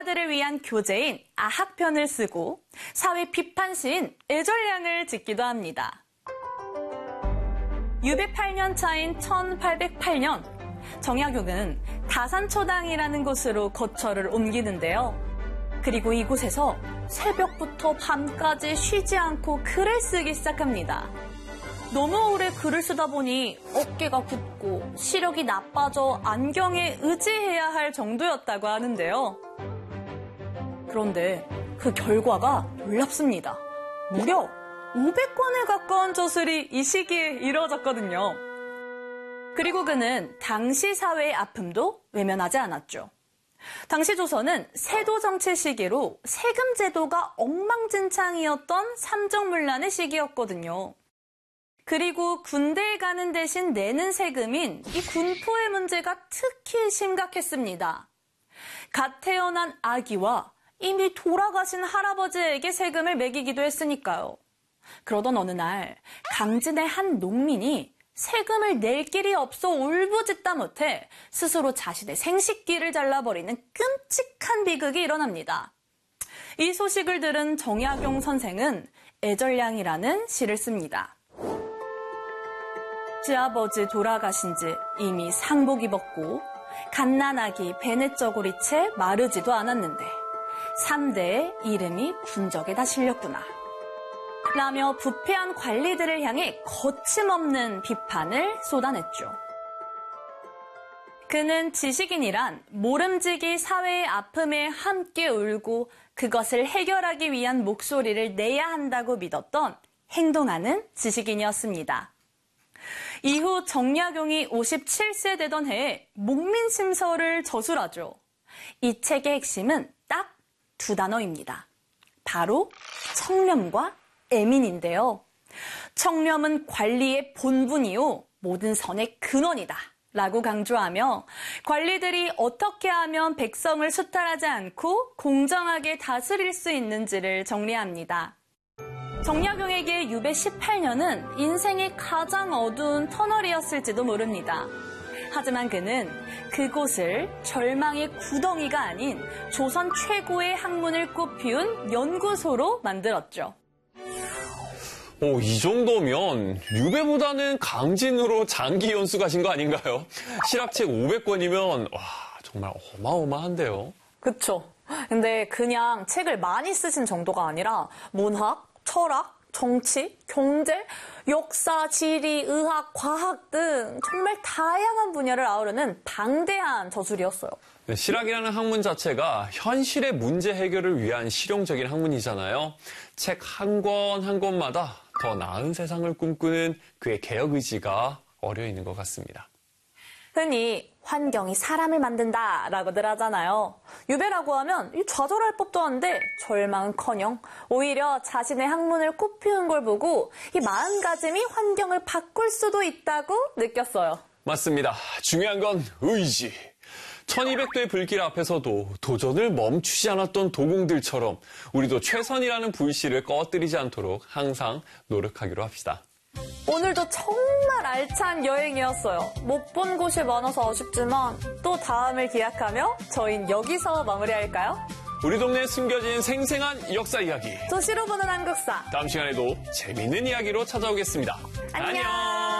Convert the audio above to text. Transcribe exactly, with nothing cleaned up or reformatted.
들을 위한 교재인 아학편을 쓰고 사회 비판 시인 애절량을 짓기도 합니다. 유배 팔 년 차인 천팔백팔 년, 정약용은 다산초당이라는 곳으로 거처를 옮기는데요. 그리고 이곳에서 새벽부터 밤까지 쉬지 않고 글을 쓰기 시작합니다. 너무 오래 글을 쓰다 보니 어깨가 굳고 시력이 나빠져 안경에 의지해야 할 정도였다고 하는데요. 그런데 그 결과가 놀랍습니다. 무려 오백 권에 가까운 저술이 이 시기에 이루어졌거든요. 그리고 그는 당시 사회의 아픔도 외면하지 않았죠. 당시 조선은 세도 정치 시기로 세금 제도가 엉망진창이었던 삼정문란의 시기였거든요. 그리고 군대에 가는 대신 내는 세금인 이 군포의 문제가 특히 심각했습니다. 갓 태어난 아기와 이미 돌아가신 할아버지에게 세금을 매기기도 했으니까요. 그러던 어느 날 강진의 한 농민이 세금을 낼 길이 없어 울부짖다 못해 스스로 자신의 생식기를 잘라버리는 끔찍한 비극이 일어납니다. 이 소식을 들은 정약용 선생은 애절량이라는 시를 씁니다. 쥐아버지 돌아가신 지 이미 상복 입었고 갓난아기 베넷저고리 채 마르지도 않았는데 삼 대의 이름이 군적에 다 실렸구나 라며 부패한 관리들을 향해 거침없는 비판을 쏟아냈죠. 그는 지식인이란 모름지기 사회의 아픔에 함께 울고 그것을 해결하기 위한 목소리를 내야 한다고 믿었던 행동하는 지식인이었습니다. 이후 정약용이 오십칠 세 되던 해에 목민심서를 저술하죠. 이 책의 핵심은 딱 두 단어입니다. 바로 청렴과 애민인데요. 청렴은 관리의 본분이요, 모든 선의 근원이다 라고 강조하며 관리들이 어떻게 하면 백성을 수탈하지 않고 공정하게 다스릴 수 있는지를 정리합니다. 정약용에게 유배 십팔 년은 인생의 가장 어두운 터널이었을지도 모릅니다. 하지만 그는 그곳을 절망의 구덩이가 아닌 조선 최고의 학문을 꽃피운 연구소로 만들었죠. 오, 이 정도면 유배보다는 강진으로 장기 연수 가신 거 아닌가요? 실학책 오백 권이면 와, 정말 어마어마한데요. 그쵸. 근데 그냥 책을 많이 쓰신 정도가 아니라 문학, 철학, 정치, 경제, 역사, 지리, 의학, 과학 등 정말 다양한 분야를 아우르는 방대한 저술이었어요. 실학이라는 학문 자체가 현실의 문제 해결을 위한 실용적인 학문이잖아요. 책 한 권 한 권마다 더 나은 세상을 꿈꾸는 그의 개혁 의지가 어려 있는 것 같습니다. 흔히 환경이 사람을 만든다라고들 하잖아요. 유배라고 하면 좌절할 법도 한데 절망은커녕 오히려 자신의 학문을 꽃피운 걸 보고 이 마음가짐이 환경을 바꿀 수도 있다고 느꼈어요. 맞습니다. 중요한 건 의지. 천이백 도의 불길 앞에서도 도전을 멈추지 않았던 도공들처럼 우리도 최선이라는 불씨를 꺼뜨리지 않도록 항상 노력하기로 합시다. 오늘도 정말 알찬 여행이었어요. 못 본 곳이 많아서 아쉽지만 또 다음을 기약하며 저희는 여기서 마무리할까요? 우리 동네에 숨겨진 생생한 역사 이야기. 도시로 보는 한국사. 다음 시간에도 재미있는 이야기로 찾아오겠습니다. 안녕. 안녕.